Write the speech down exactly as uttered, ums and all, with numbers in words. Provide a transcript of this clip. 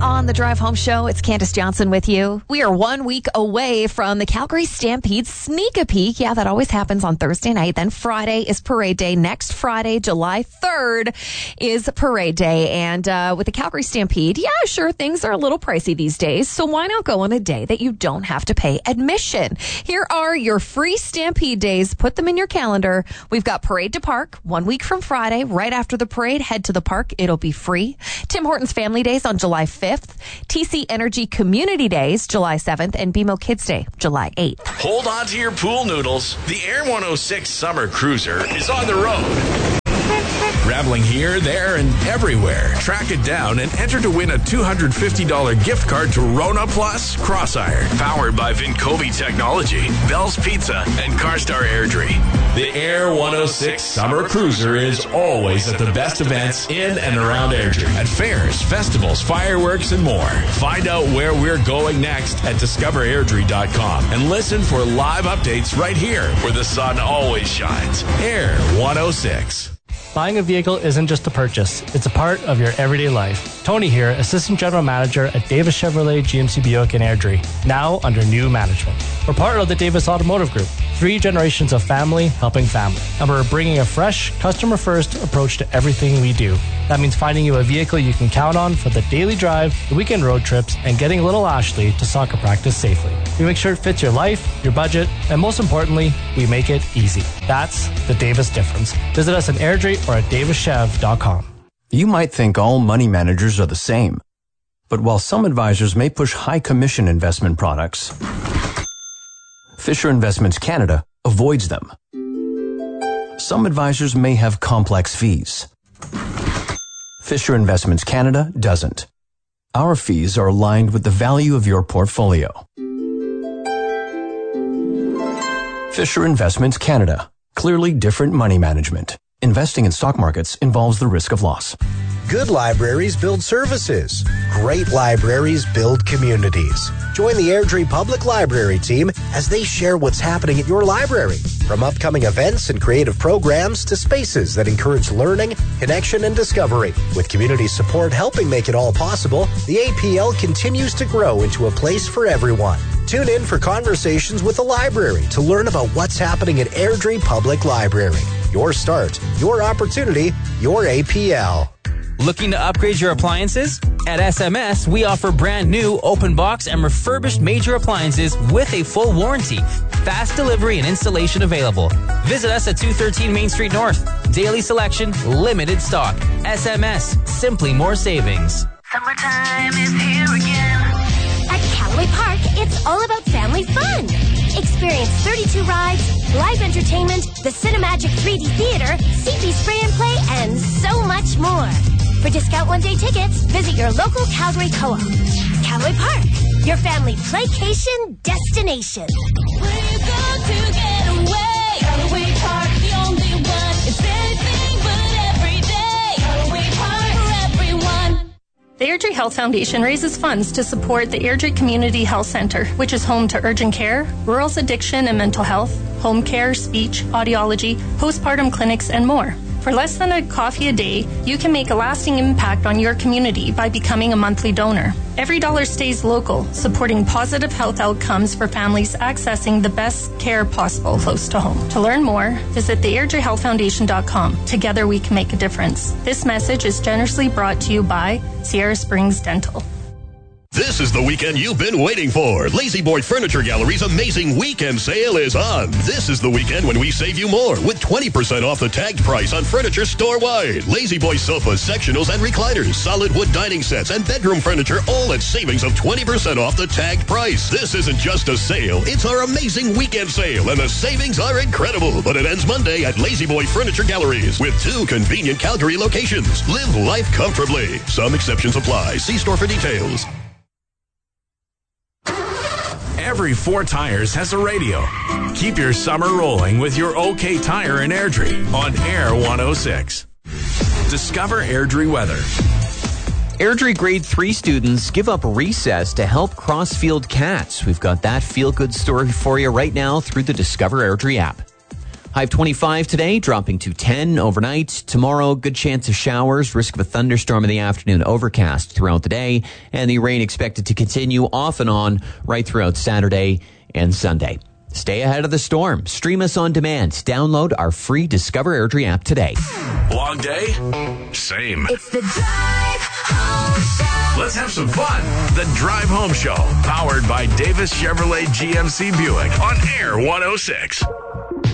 on the Drive Home Show. It's Candace Johnson with you. We are one week away from the Calgary Stampede Sneak a Peek. Yeah, that always happens on Thursday night. Then Friday is Parade Day. Next Friday, July third, is Parade Day. And uh, with the Calgary Stampede, yeah, sure, things are a little pricey these days. So why not go on a day that you don't have to pay admission? Here are your free Stampede days. Put them in your calendar. We've got Parade to Park one week from Friday. Right after the parade, head to the park. It'll be free. Tim Hortons Family Days on July fifth. T C Energy Community Days, July seventh. And B M O Kids Day, July eighth. Hold on to your pool noodles. The Air one oh six Summer Cruiser is on the road. Traveling here, there, and everywhere. Track it down and enter to win a two hundred fifty dollars gift card to Rona Plus Crossiron. Powered by Vincovi Technology, Bell's Pizza, and CarStar Airdrie. The Air one oh six Summer Cruiser is always at the best events in and around Airdrie. At fairs, festivals, fireworks, and more. Find out where we're going next at discover airdrie dot com and listen for live updates right here where the sun always shines. Air one oh six. Buying a vehicle isn't just a purchase, it's a part of your everyday life. Tony here, Assistant General Manager at Davis Chevrolet G M C Buick in Airdrie, now under new management. We're part of the Davis Automotive Group, three generations of family helping family. And we're bringing a fresh, customer-first approach to everything we do. That means finding you a vehicle you can count on for the daily drive, the weekend road trips, and getting little Ashley to soccer practice safely. We make sure it fits your life, your budget, and most importantly, we make it easy. That's the Davis difference. Visit us in Airdrie or at davis chev dot com. You might think all money managers are the same. But while some advisors may push high commission investment products, Fisher Investments Canada avoids them. Some advisors may have complex fees. Fisher Investments Canada doesn't. Our fees are aligned with the value of your portfolio. Fisher Investments Canada. Clearly different money management. Investing in stock markets involves the risk of loss. Good libraries build services. Great libraries build communities. Join the Airdrie Public Library team as they share what's happening at your library. From upcoming events and creative programs to spaces that encourage learning, connection, and discovery. With community support helping make it all possible, the A P L continues to grow into a place for everyone. Tune in for conversations with the library to learn about what's happening at Airdrie Public Library. Your start, your opportunity, your A P L. Looking to upgrade your appliances? At S M S, we offer brand new, open box, and refurbished major appliances with a full warranty. Fast delivery and installation available. Visit us at two thirteen Main Street North. Daily selection, limited stock. S M S, simply more savings. Summertime is here again. At Callaway Park, it's all about family fun. Experience thirty-two rides, live entertainment, the Cinemagic three D Theater, C P Spray and Play, and so much more. For discount one-day tickets, visit your local Calgary Co-op. Callaway Park, your family playcation destination. Where you go to get away? Callaway Park, the only one. It's anything but every day. Callaway Park for everyone. The Airdrie Health Foundation raises funds to support the Airdrie Community Health Centre, which is home to urgent care, rural addiction and mental health, home care, speech, audiology, postpartum clinics, and more. For less than a coffee a day, you can make a lasting impact on your community by becoming a monthly donor. Every dollar stays local, supporting positive health outcomes for families accessing the best care possible close to home. To learn more, visit the airdrie health foundation dot com. Together we can make a difference. This message is generously brought to you by Sierra Springs Dental. This is the weekend you've been waiting for. Lazy Boy Furniture Gallery's amazing weekend sale is on. This is the weekend when we save you more with twenty percent off the tagged price on furniture store-wide. Lazy Boy sofas, sectionals, and recliners, solid wood dining sets, and bedroom furniture all at savings of twenty percent off the tagged price. This isn't just a sale, it's our amazing weekend sale, and the savings are incredible. But it ends Monday at Lazy Boy Furniture Galleries with two convenient Calgary locations. Live life comfortably. Some exceptions apply. See store for details. Every four tires has a radio. Keep your summer rolling with your OK Tire in Airdrie on Air one oh six. Discover Airdrie weather. Airdrie Grade three students give up recess to help Crossfield Cats. We've got that feel-good story for you right now through the Discover Airdrie app. High of twenty-five today, dropping to ten overnight. Tomorrow, good chance of showers, risk of a thunderstorm in the afternoon, overcast throughout the day, and the rain expected to continue off and on right throughout Saturday and Sunday. Stay ahead of the storm. Stream us on demand. Download our free Discover Airdrie app today. Long day? Same. It's the Drive Home Show. Let's have some fun. The Drive Home Show, powered by Davis Chevrolet G M C Buick on Air one oh six.